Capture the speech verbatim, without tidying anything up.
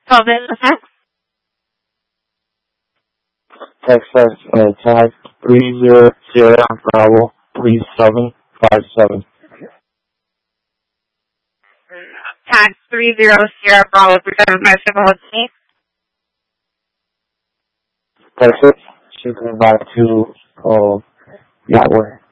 twelve in the text. Text says, uh, tag three zero zero Bravo three seven five seven. Tag three zero zero Bravo three seven five seven. What's the name? Text it. Should go back to, uh, Yahweh.